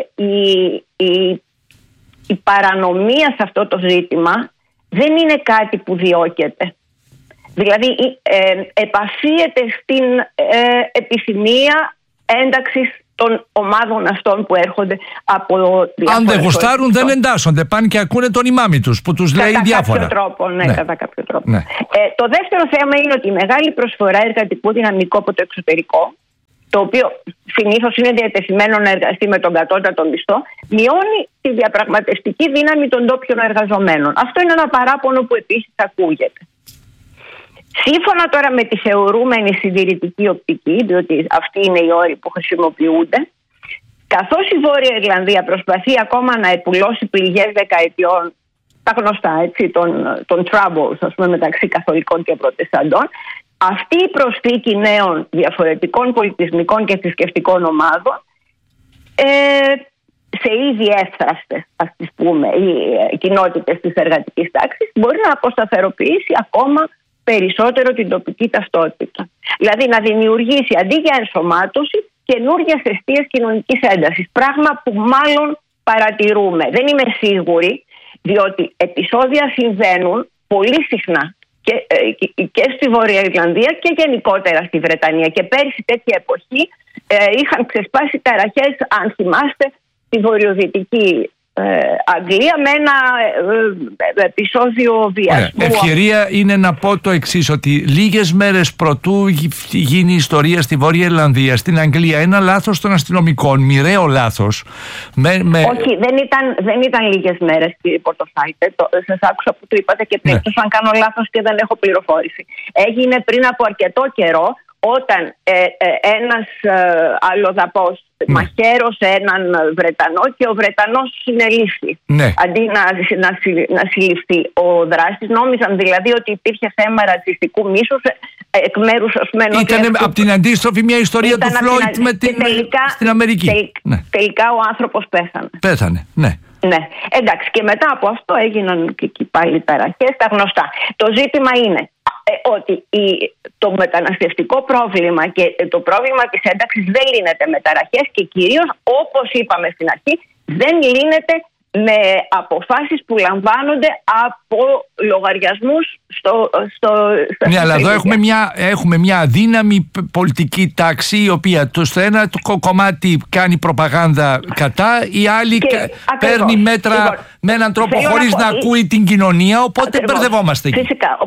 η παρανομία σε αυτό το ζήτημα δεν είναι κάτι που διώκεται. Δηλαδή επαφίεται στην επιθυμία ένταξης των ομάδων αυτών που έρχονται από διάφορα. Αν δεν γουστάρουν δεν εντάσσονται, πάνε και ακούνε τον ημάμι τους που τους λέει διάφορα. Κατά κάποιο τρόπο. Ναι. Το δεύτερο θέμα είναι ότι η μεγάλη προσφορά εργατικού δυναμικού από το εξωτερικό, το οποίο συνήθως είναι διατεθειμένο να εργαστεί με τον κατώτατο μισθό, μειώνει τη διαπραγματευτική δύναμη των ντόπιων εργαζομένων. Αυτό είναι ένα παράπονο που επίσης ακούγεται. Σύμφωνα τώρα με τη θεωρούμενη συντηρητική οπτική, διότι αυτοί είναι οι όροι που χρησιμοποιούνται, καθώς η Βόρεια Ιρλανδία προσπαθεί ακόμα να επουλώσει πληγές δεκαετιών, τα γνωστά έτσι, των troubles, ας πούμε, μεταξύ καθολικών και προτεσταντών, αυτή η προσθήκη νέων διαφορετικών πολιτισμικών και θρησκευτικών ομάδων σε ήδη εύθραστες, ας τις πούμε, οι κοινότητες της εργατικής τάξης, μπορεί να αποσταθεροποιήσει ακόμα περισσότερο την τοπική ταυτότητα. Δηλαδή να δημιουργήσει αντί για ενσωμάτωση καινούργιες αιστείες κοινωνικής έντασης. Πράγμα που μάλλον παρατηρούμε. Δεν είμαι σίγουρη, διότι επεισόδια συμβαίνουν πολύ συχνά και στη Βόρεια Ιρλανδία και γενικότερα στη Βρετανία. Και πέρσι τέτοια εποχή είχαν ξεσπάσει ταραχές, αν θυμάστε, στη βορειοδυτική Αγγλία με ένα επεισόδιο βιασμού. Ευκαιρία είναι να πω το εξής, ότι λίγες μέρες προτού γίνει η ιστορία στη Βόρεια Ιρλανδία, στην Αγγλία, ένα λάθος των αστυνομικών, μοιραίο λάθος. Όχι, δεν ήταν λίγες μέρες, κύριε Πορτοφάιτε. Σας άκουσα που το είπατε και πριν. Αν κάνω λάθος και δεν έχω πληροφόρηση. Έγινε πριν από αρκετό καιρό, όταν ένας αλλοδαπός μαχαίρωσε έναν Βρετανό και ο Βρετανός συνελήφθη. Ναι. Αντί να συλληφθεί ο δράστης, νόμιζαν δηλαδή ότι υπήρχε θέμα ρατσιστικού μίσους εκ μέρους, ας πούμε. Ήταν από την αντίστροφη μια ιστορία του Φλόιντ στην Αμερική. Τελικά ο άνθρωπος πέθανε. Πέθανε, ναι. Ναι, εντάξει, και μετά από αυτό έγιναν και εκεί πάλι ταραχές, τα γνωστά. Το ζήτημα είναι ότι το μεταναστευτικό πρόβλημα και το πρόβλημα της ένταξης δεν λύνεται με ταραχές και κυρίως, όπως είπαμε στην αρχή, δεν λύνεται με αποφάσεις που λαμβάνονται από λογαριασμούς ναι, αλλά εδώ έχουμε μια αδύναμη πολιτική τάξη, η οποία στο ένα κομμάτι κάνει προπαγάνδα κατά, η άλλη παίρνει μέτρα με έναν τρόπο χωρίς να ακούει την κοινωνία, οπότε μπερδευόμαστε εκεί. Φυσικά,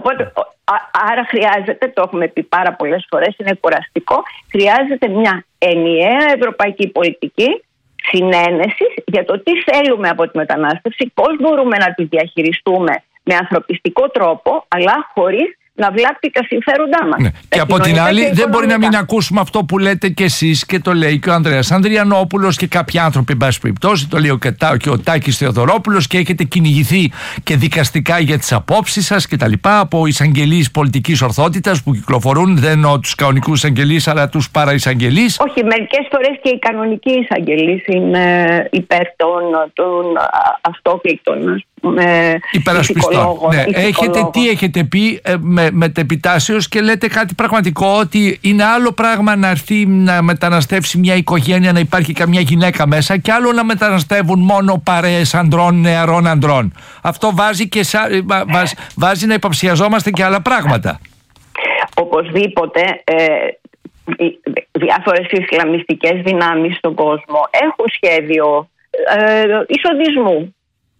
άρα χρειάζεται, το έχουμε πει πάρα πολλές φορές, είναι κουραστικό, χρειάζεται μια ενιαία ευρωπαϊκή πολιτική συνένεσης για το τι θέλουμε από τη μετανάστευση, πώς μπορούμε να τη διαχειριστούμε με ανθρωπιστικό τρόπο, αλλά χωρίς να βλάπτει τα συμφέροντά μας. Ναι. Και από την άλλη, δεν μπορεί να μην ακούσουμε αυτό που λέτε κι εσείς και το λέει και ο Ανδρέας Ανδριανόπουλος και κάποιοι άνθρωποι, εν πάση περιπτώσει, το λέει και ο Τάκης Θεοδωρόπουλος, και έχετε κυνηγηθεί και δικαστικά για τις απόψεις σας και τα λοιπά από εισαγγελείς πολιτικής ορθότητας που κυκλοφορούν, δεν εννοώ τους κανονικούς εισαγγελείς, αλλά τους παραεισαγγελείς. Όχι, μερικές φορές και οι κανονικοί εισαγγελείς είναι υπέρ των αυτόφλικτων υπερασπιστών. Ναι. Τι έχετε πει μετεπιτάσεως και λέτε κάτι πραγματικό, ότι είναι άλλο πράγμα να έρθει να μεταναστεύσει μια οικογένεια, να υπάρχει καμιά γυναίκα μέσα, και άλλο να μεταναστεύουν μόνο παρέες ανδρών, νεαρών ανδρών. Αυτό βάζει να υποψιαζόμαστε και άλλα πράγματα. Οπωσδήποτε διάφορες ισλαμιστικές δυνάμεις στον κόσμο έχουν σχέδιο εισοδισμού,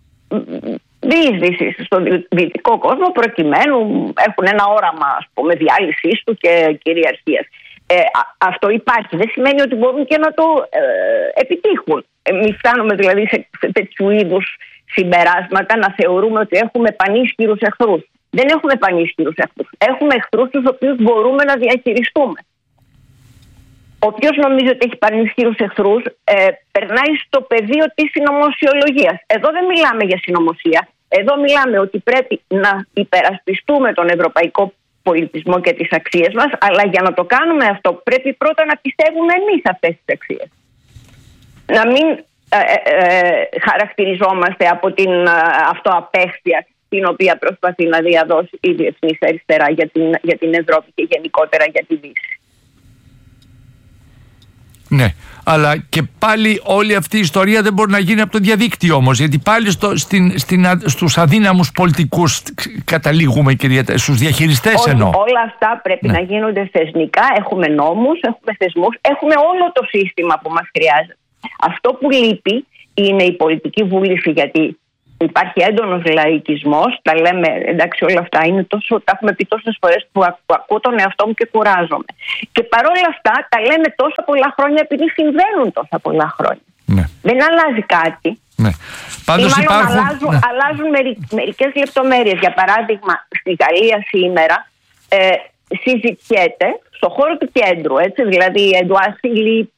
διείσδυσης στον δυτικό κόσμο, προκειμένου έχουν ένα όραμα, ας πούμε, διάλυσης του και κυριαρχίας. Αυτό υπάρχει. Δεν σημαίνει ότι μπορούν και να το επιτύχουν. Μην φτάνουμε δηλαδή σε τέτοιου είδους συμπεράσματα να θεωρούμε ότι έχουμε πανίσχυρους εχθρούς. Δεν έχουμε πανίσχυρους εχθρούς. Έχουμε εχθρούς τους οποίους μπορούμε να διαχειριστούμε. Όποιος νομίζει ότι έχει πανίσχυρους εχθρούς περνάει στο πεδίο της συνωμοσιολογίας. Εδώ δεν μιλάμε για συνωμοσία. Εδώ μιλάμε ότι πρέπει να υπερασπιστούμε τον ευρωπαϊκό πολιτισμό και τις αξίες μας, αλλά για να το κάνουμε αυτό πρέπει πρώτα να πιστεύουμε εμείς αυτές τις αξίες. Να μην χαρακτηριζόμαστε από την αυτοαπέχθεια την οποία προσπαθεί να διαδώσει η διεθνής αριστερά για την Ευρώπη και γενικότερα για τη Δύση. Ναι, αλλά και πάλι όλη αυτή η ιστορία δεν μπορεί να γίνει από το διαδίκτυο όμως, γιατί πάλι στους αδύναμους πολιτικούς καταλήγουμε, κυρία, στους διαχειριστές εννοώ. Όλα αυτά πρέπει να γίνονται θεσμικά, έχουμε νόμους, έχουμε θεσμούς, έχουμε όλο το σύστημα που μας χρειάζεται. Αυτό που λείπει είναι η πολιτική βούληση, γιατί υπάρχει έντονος λαϊκισμός, τα λέμε, εντάξει, όλα αυτά είναι τόσο, τα έχουμε πει τόσες φορές που ακούω τον εαυτό μου και κουράζομαι. Και παρόλα αυτά τα λέμε τόσα πολλά χρόνια επειδή συμβαίνουν τόσα πολλά χρόνια. Ναι. Δεν αλλάζει κάτι. Ναι. Πάντως αλλάζουν μερικές λεπτομέρειες. Για παράδειγμα, στη Γαλλία σήμερα συζητιέται στο χώρο του κέντρου, έτσι, δηλαδή Εντουάρ Φιλίπ,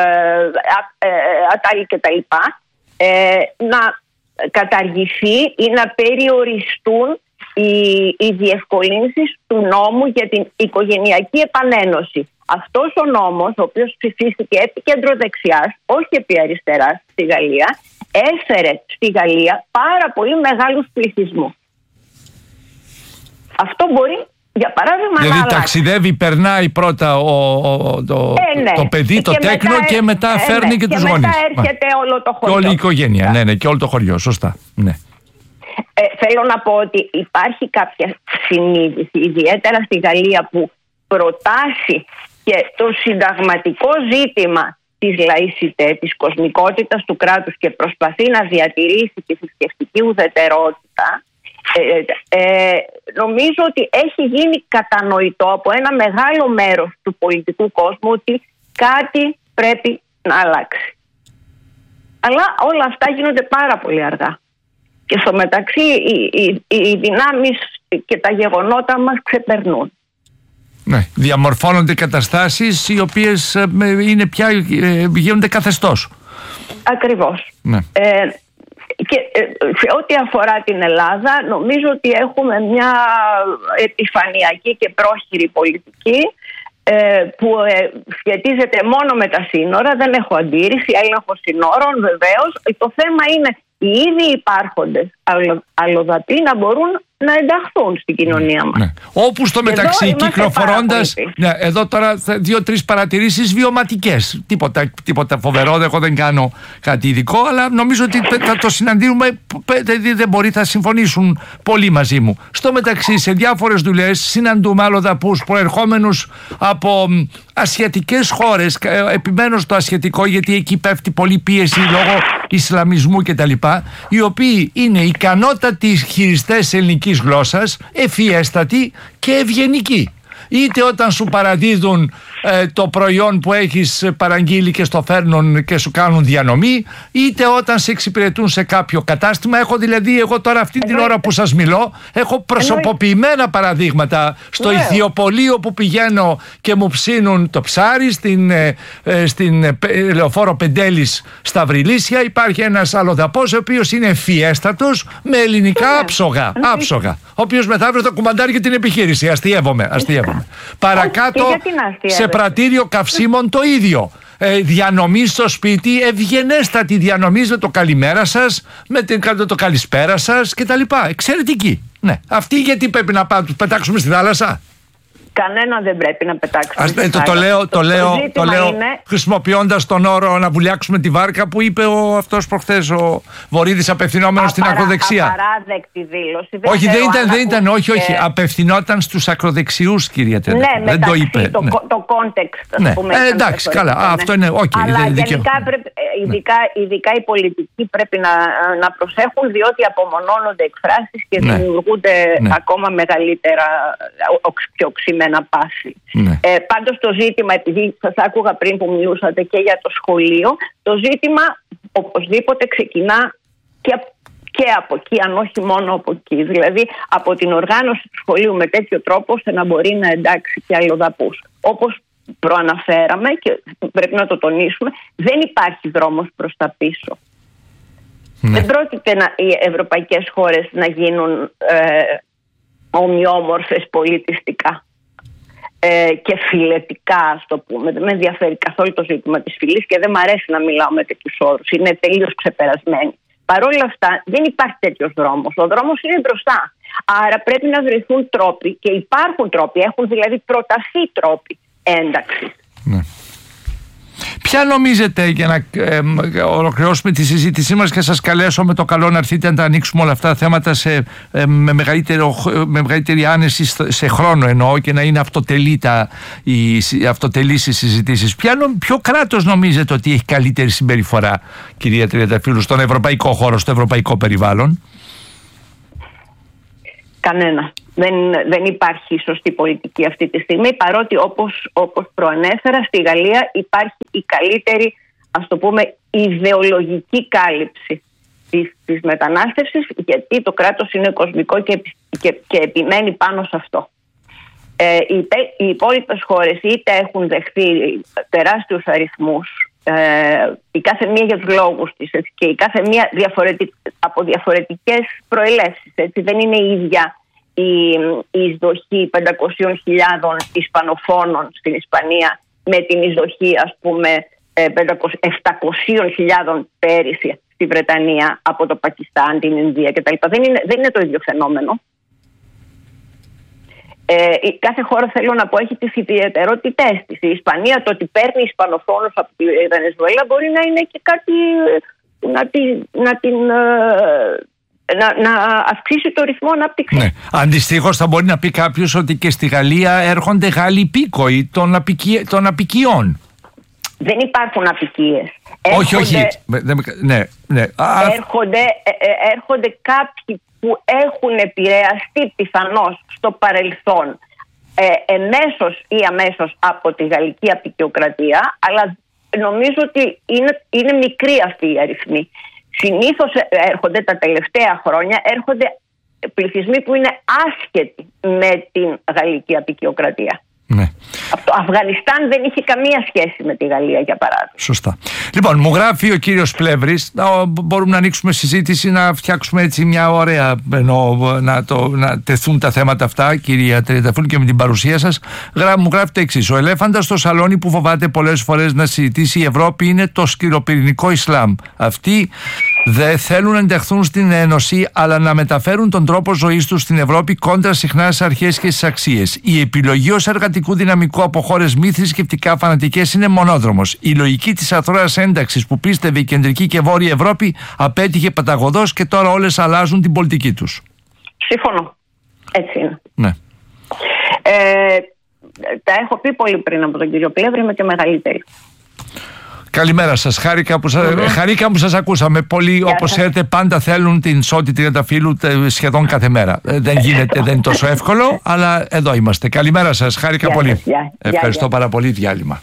Ατάλη κτλ. Να καταργηθεί ή να περιοριστούν οι διευκολύνσεις του νόμου για την οικογενειακή επανένωση. Αυτός ο νόμος, ο οποίος ψηφίστηκε επί κεντροδεξιάς, όχι επί αριστεράς στη Γαλλία, έφερε στη Γαλλία πάρα πολύ μεγάλους πληθυσμούς. Αυτό μπορεί, για παράδειγμα, δηλαδή να ταξιδεύει, περνάει πρώτα το παιδί, το τέκνο και μετά φέρνει και τους γονείς. Και μετά έρχεται όλο το χωριό. Και όλη η οικογένεια, ναι, και όλο το χωριό, σωστά. Ναι. Θέλω να πω ότι υπάρχει κάποια συνείδηση, ιδιαίτερα στη Γαλλία, που προτάσει και το συνταγματικό ζήτημα της λαϊκιτέ, της κοσμικότητας του κράτους και προσπαθεί να διατηρήσει τη θρησκευτική ουδετερότητα. Νομίζω ότι έχει γίνει κατανοητό από ένα μεγάλο μέρος του πολιτικού κόσμου ότι κάτι πρέπει να αλλάξει. Αλλά όλα αυτά γίνονται πάρα πολύ αργά. Και στο μεταξύ οι δυνάμεις και τα γεγονότα μας ξεπερνούν. Ναι, διαμορφώνονται καταστάσεις οι οποίες είναι πια, γίνονται καθεστώς. Ακριβώς. Ναι. Και σε ό,τι αφορά την Ελλάδα, νομίζω ότι έχουμε μια επιφανειακή και πρόχειρη πολιτική που σχετίζεται μόνο με τα σύνορα. Δεν έχω αντίρρηση, έλεγχο συνόρων βεβαίως. Το θέμα είναι οι ήδη υπάρχοντες αλλοδαποί να μπορούν να ενταχθούν στην κοινωνία μας. Ναι. Όπου στο μεταξύ κυκλοφορώντας, ναι, εδώ τώρα 2-3 παρατηρήσεις βιωματικές. Τίποτα φοβερό, εγώ δεν κάνω κάτι ειδικό, αλλά νομίζω ότι θα το συναντήσουμε, δεν μπορεί, θα συμφωνήσουν πολλοί μαζί μου. Στο μεταξύ, σε διάφορες δουλειές συναντούμε αλλοδαπούς προερχόμενους από ασιατικές χώρες. Επιμένω στο ασιατικό γιατί εκεί πέφτει πολλή πίεση λόγω Ισλαμισμού κτλ. Οι οποίοι είναι ικανότατοι χειριστές ελληνικής γλώσσας, ευφιέστατοι και ευγενικοί. Είτε όταν σου παραδίδουν το προϊόν που έχεις παραγγείλει και στο φέρνουν και σου κάνουν διανομή, είτε όταν σε εξυπηρετούν σε κάποιο κατάστημα. Έχω δηλαδή, εγώ τώρα αυτή την ώρα που σας μιλώ, έχω προσωποποιημένα παραδείγματα στο Ιθιοπολείο που πηγαίνω και μου ψήνουν το ψάρι στην λεωφόρο Πεντέλης στα Βρυλίσια. Υπάρχει ένας αλλοδαπός ο οποίος είναι ευφιέστατος με ελληνικά άψογα, ο οποίος μεθαύριο θα κουμαντάρει και την επιχείρηση. Αστειεύομαι. Παρακάτω σε πρατήριο καυσίμων το ίδιο. Διανομή στο σπίτι, ευγενέστατη διανομή με το καλημέρα σας, με το καλησπέρα σας κτλ. Εξαιρετική. Ναι. Αυτοί γιατί πρέπει να τους πετάξουμε στη θάλασσα? Κανένα δεν πρέπει να πετάξουμε. Το λέω χρησιμοποιώντας τον όρο να βουλιάξουμε τη βάρκα που είπε αυτός προχθές ο Βορίδης, απευθυνόμενος στην ακροδεξιά. Απαράδεκτη δήλωση. Όχι, δεν ήταν. Όχι. Απευθυνόταν στους ακροδεξιούς, κυρία Τέντε. Ναι, δεν το είπε. Το context, ας πούμε. Εντάξει, καλά. Αυτό είναι. Αλλά ειδικά οι πολιτικοί πρέπει να προσέχουν, διότι απομονώνονται εκφράσεις και δημιουργούνται ακόμα μεγαλύτερα οξυμένα πάση. Πάντως το ζήτημα, επειδή σας άκουγα πριν που μιλούσατε και για το σχολείο, το ζήτημα οπωσδήποτε ξεκινά και από εκεί, αν όχι μόνο από εκεί. Δηλαδή από την οργάνωση του σχολείου με τέτοιο τρόπο ώστε να μπορεί να εντάξει και αλλοδαπούς. Όπως προαναφέραμε και πρέπει να το τονίσουμε, δεν υπάρχει δρόμος προς τα πίσω. Δεν πρόκειται οι ευρωπαϊκές χώρες να γίνουν ομοιόμορφες πολιτιστικά και φιλετικά, ας το πούμε. Δεν με ενδιαφέρει καθόλου το ζήτημα της φυλής και δεν μου αρέσει να μιλάω με τέτοιους όρους. Είναι τελείως ξεπερασμένοι. Παρ' όλα αυτά δεν υπάρχει τέτοιος δρόμος. Ο δρόμος είναι μπροστά. Άρα πρέπει να βρεθούν τρόποι, και υπάρχουν τρόποι, έχουν δηλαδή προταθεί τρόποι ένταξης. Ναι. Ποια νομίζετε, για να ολοκληρώσουμε τη συζήτησή μας και σας καλέσω με το καλό να έρθετε να τα ανοίξουμε όλα αυτά τα θέματα με μεγαλύτερη άνεση σε χρόνο εννοώ, και να είναι αυτοτελείς οι συζητήσεις. Ποιο κράτος νομίζετε ότι έχει καλύτερη συμπεριφορά, κυρία Τριανταφύλλου, στον ευρωπαϊκό χώρο, στο ευρωπαϊκό περιβάλλον? Κανένα. Δεν υπάρχει σωστή πολιτική αυτή τη στιγμή, παρότι όπως προανέφερα, στη Γαλλία υπάρχει η καλύτερη, ας το πούμε, ιδεολογική κάλυψη της μετανάστευσης, γιατί το κράτος είναι κοσμικό και επιμένει πάνω σε αυτό. Οι υπόλοιπες χώρες είτε έχουν δεχθεί τεράστιους αριθμούς, η κάθε μία για τους λόγους της, έτσι, και η κάθε μία από διαφορετικές προελεύσεις. Έτσι. Δεν είναι η ίδια η εισδοχή 500.000 Ισπανοφώνων στην Ισπανία με την εισδοχή, ας πούμε, 700.000 πέρυσι στη Βρετανία από το Πακιστάν, την Ινδία κτλ. Δεν είναι το ίδιο φαινόμενο. Κάθε χώρα, θέλω να πω, έχει τις ιδιαιτερότητές της. Η Ισπανία, το ότι παίρνει Ισπανοφώνους από τη Βενεζουέλα μπορεί να είναι και κάτι να αυξήσει το ρυθμό ανάπτυξης. Ναι. Αντιστοίχως θα μπορεί να πει κάποιος ότι και στη Γαλλία έρχονται Γάλλοι υπήκοοι των απικιών. Δεν υπάρχουν απικίες. Όχι. Ναι. Έρχονται κάποιοι που έχουν επηρεαστεί πιθανώς στο παρελθόν εμέσως ή αμέσως από τη γαλλική απικιοκρατία, αλλά νομίζω ότι είναι μικροί αυτοί οι αριθμοί. Συνήθως έρχονται τα τελευταία χρόνια πληθυσμοί που είναι άσχετοι με την γαλλική απικιοκρατία. Ναι. Το Αφγανιστάν δεν είχε καμία σχέση με τη Γαλλία, για παράδειγμα. Σωστά. Λοιπόν, μου γράφει ο κύριος Πλεύρης, μπορούμε να ανοίξουμε συζήτηση, να φτιάξουμε έτσι μια ωραία, να τεθούν τα θέματα αυτά, κυρία Τριανταφύλλου, και με την παρουσία σας. Μου γράφει το εξής: ο ελέφαντας στο σαλόνι που φοβάται πολλές φορές να συζητήσει η Ευρώπη είναι το σκληροπυρηνικό Ισλάμ. Αυτοί δεν θέλουν να ενταχθούν στην Ένωση, αλλά να μεταφέρουν τον τρόπο ζωής τους στην Ευρώπη κόντρα συχνά στις αρχές και στις αξίες. Η επιλογή ως εργατικού δυναμικού από χώρες μη θρησκευτικά φανατικές είναι μονόδρομος. Η λογική της αθρώας ένταξης που πίστευε η κεντρική και βόρεια Ευρώπη απέτυχε παταγωδώς και τώρα όλες αλλάζουν την πολιτική τους. Σύμφωνο. Έτσι είναι. Ναι. Τα έχω πει πολύ πριν από τον κύριο Πλεύρη, είμαι και μεγαλύτερη. Καλημέρα σας. Χαρήκα που σας ακούσαμε. Πολλοί, όπως ξέρετε, πάντα θέλουν την Σώτη Τριανταφύλλου σχεδόν κάθε μέρα. Δεν είναι τόσο εύκολο, αλλά εδώ είμαστε. Καλημέρα σας. Χάρηκα πολύ. Ευχαριστώ πάρα πολύ. Διάλειμμα.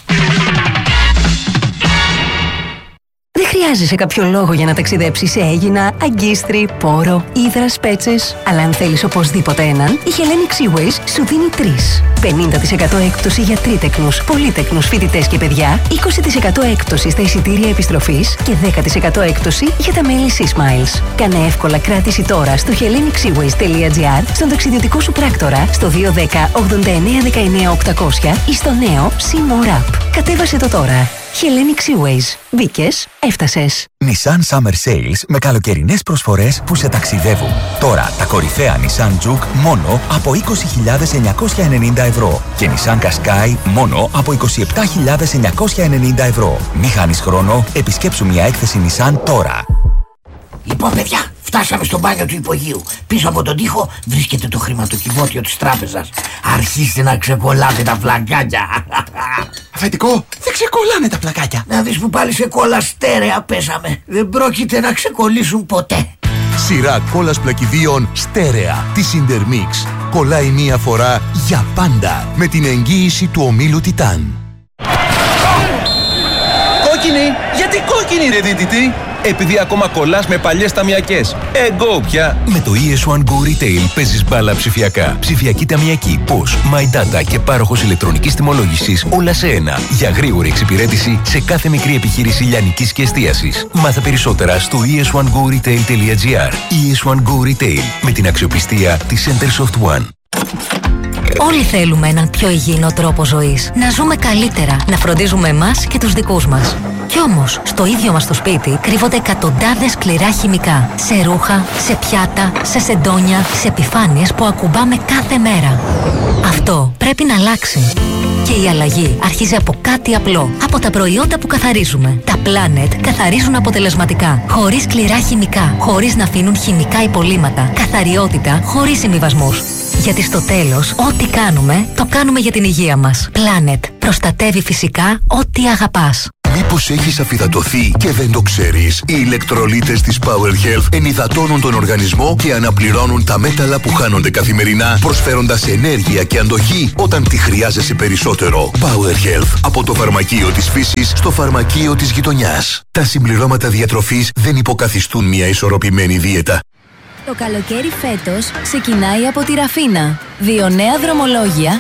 Δεν χρειάζεσαι κάποιο λόγο για να ταξιδέψεις σε Αίγινα, Αγκίστρι, Πόρο, Ύδρας, Πέτσες. Αλλά αν θέλεις οπωσδήποτε έναν, η Hellenic Seaways σου δίνει 3. 50% έκπτωση για τρίτεκνους, πολύτεκνους φοιτητές και παιδιά, 20% έκπτωση στα εισιτήρια επιστροφής και 10% έκπτωση για τα μέλη SeaSmiles. Κάνε εύκολα κράτηση τώρα στο hellenicsseaways.gr, στον ταξιδιωτικό σου πράκτορα, στο 210 89 19 800 ή στο νέο SeaMore App. Κατέβασε το τώρα. Hellenic Seaways. Μπήκες, έφτασες. Nissan Summer Sales με καλοκαιρινές προσφορές που σε ταξιδεύουν. Τώρα τα κορυφαία Nissan Juke μόνο από 20.990 ευρώ και Nissan Qashqai μόνο από 27.990 ευρώ. Μη χάνεις χρόνο, επισκέψου μια έκθεση Nissan τώρα. Λοιπόν, παιδιά, φτάσαμε στο μπάνιο του υπογείου. Πίσω από τον τοίχο βρίσκεται το χρηματοκιβώτιο της τράπεζας. Αρχίστε να ξεκολλάτε τα πλακάκια. Αφεντικό, δεν ξεκολλάνε τα πλακάκια. Να δεις που πάλι σε κόλλα στέρεα πέσαμε. Δεν πρόκειται να ξεκολλήσουν ποτέ. Σειρά κόλλας πλακιδίων στέρεα της Intermix. Κολλάει μία φορά για πάντα με την εγγύηση του ομίλου Titan. Κόκκινη! Γιατί κόκκινη, ρε δίτητη? επειδή ακόμα κολλάς με παλιές ταμιακές. Go πια! Με το ES1 Go Retail παίζεις μπάλα ψηφιακά. Ψηφιακή ταμιακή, POS, My Data και πάροχος ηλεκτρονικής τιμολόγησης, όλα σε ένα. Για γρήγορη εξυπηρέτηση σε κάθε μικρή επιχείρηση λιανικής και εστίασης. Μάθε περισσότερα στο es1goretail.gr. ES1 Go Retail, με την αξιοπιστία της Centersoft One. Όλοι θέλουμε έναν πιο υγιεινό τρόπο ζωής. Να ζούμε καλύτερα, να φροντίζουμε εμάς και τους δικούς μας. Κι όμως, στο ίδιο μας το σπίτι κρύβονται εκατοντάδες σκληρά χημικά. Σε ρούχα, σε πιάτα, σε σεντόνια, σε επιφάνειες που ακουμπάμε κάθε μέρα. Αυτό πρέπει να αλλάξει. Και η αλλαγή αρχίζει από κάτι απλό. Από τα προϊόντα που καθαρίζουμε. Τα Planet καθαρίζουν αποτελεσματικά. Χωρίς σκληρά χημικά. Χωρίς να αφήνουν χημικά υπολείμματα. Καθαριότητα χωρίς συμβιβασμούς. Γιατί στο τέλος, ό,τι κάνουμε, το κάνουμε για την υγεία μας. Planet. Προστατεύει φυσικά ό,τι αγαπάς. Μήπως έχεις αφυδατωθεί και δεν το ξέρεις? Οι ηλεκτρολίτες της Power Health ενυδατώνουν τον οργανισμό και αναπληρώνουν τα μέταλλα που χάνονται καθημερινά, προσφέροντας ενέργεια και αντοχή όταν τη χρειάζεσαι περισσότερο. Power Health, από το φαρμακείο της φύσης στο φαρμακείο της γειτονιάς. Τα συμπληρώματα διατροφής δεν υποκαθιστούν μια ισορροπημένη δίαιτα. Το καλοκαίρι φέτος ξεκινάει από τη Ραφίνα. 2 νέα δρομολόγια